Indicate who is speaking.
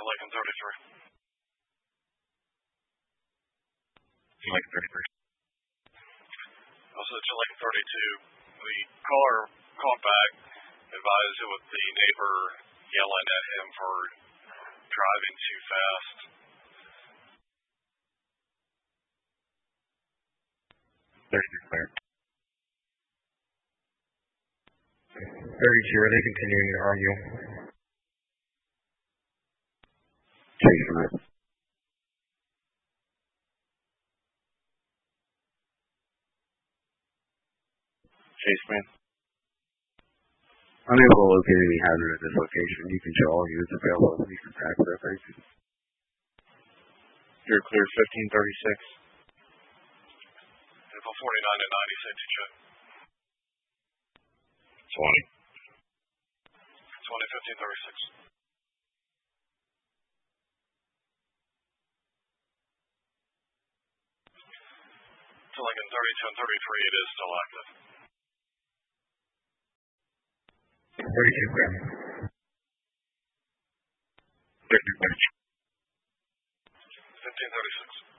Speaker 1: Lincoln 33.
Speaker 2: To Lincoln 33.
Speaker 1: Also to Lincoln 32. The caller called back, advised it with the neighbor yelling at him for driving too fast.
Speaker 2: 32 clear. 32, are they continuing to argue?
Speaker 3: Chase man.
Speaker 1: Chase man.
Speaker 3: Unable to locate any hazard at this location. You can show all units available at least attack for thanks.
Speaker 1: You're clear 1536. Vehicle 49 and 90, safety check.
Speaker 2: 20.
Speaker 1: 1536. To Lincoln 32 and 33, it is still active.
Speaker 2: 32 clear. 32 clear.
Speaker 1: 1536.